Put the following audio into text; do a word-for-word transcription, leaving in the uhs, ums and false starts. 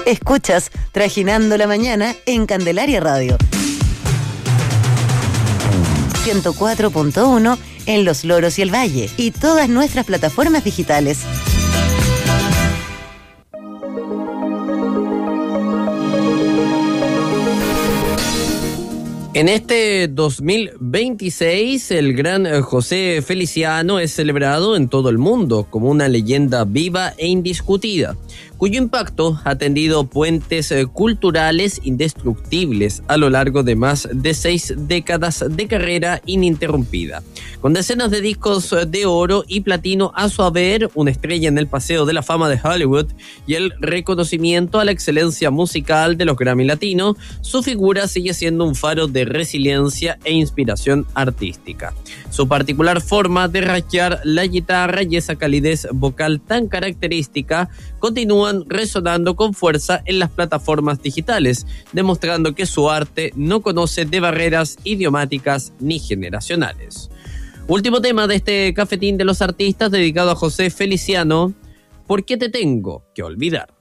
Escuchas Trajinando la Mañana en Candelaria Radio. ciento cuatro punto uno en Los Loros y el Valle y todas nuestras plataformas digitales. En este dos mil veintiséis, el gran José Feliciano es celebrado en todo el mundo como una leyenda viva e indiscutida, cuyo impacto ha tendido puentes culturales indestructibles a lo largo de más de seis décadas de carrera ininterrumpida. Con decenas de discos de oro y platino a su haber, una estrella en el Paseo de la Fama de Hollywood y el reconocimiento a la excelencia musical de los Grammy Latinos, su figura sigue siendo un faro de resiliencia e inspiración artística. Su particular forma de rasguear la guitarra y esa calidez vocal tan característica continúan resonando con fuerza en las plataformas digitales, demostrando que su arte no conoce de barreras idiomáticas ni generacionales. Último tema de este cafetín de los artistas dedicado a José Feliciano: ¿Por qué te tengo que olvidar?